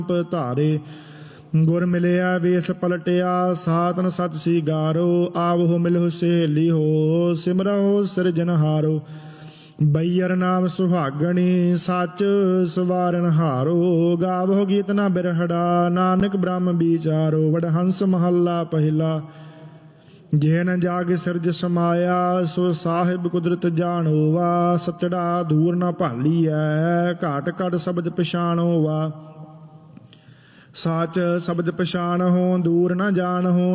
ਧਾਰੇ। ਗੁਰ ਮਿਲਿਆ ਵੇਸ ਪਲਟਿਆ ਸਾਤਨ ਸਤ ਸੀਗਾਰੋ। ਆਵੋ ਮਿਲਹੁ ਸਹੇਲੀ ਹੋ ਸਿਮਰਹੁ ਸਿਰਜਨਹਾਰੋ। ਬਈਰ ਨਾਮ ਸੁਹਾਗਣੀ ਸੱਚ ਸਵਾਰਨ ਹਾਰੋ। ਗਾਵੋ ਗੀਤ ਨਾ ਬਿਰਹੜਾ ਨਾਨਕ ਬ੍ਰਹਮ ਵਿਚਾਰੋ। ਵਡਹੰਸ ਮਹੱਲਾ ਪਹਿਲਾ। ਜੇ ਨ ਜਾਗ ਸਿਰਜ ਸਮਾਇਆ ਸੋ ਸਾਹਿਬ ਕੁਦਰਤ ਜਾਣੋਵਾ। ਸਚੜਾ ਦੂਰ ਨਾ ਭਾਲੀਐ ਘਾਟ ਘਟ ਸ਼ਬਦ ਪਛਾਣੋਵਾ। ਸਾਚ ਸ਼ਬਦ ਪਛਾਣਹੁ ਦੂਰ ਨ ਜਾਣਹੁ।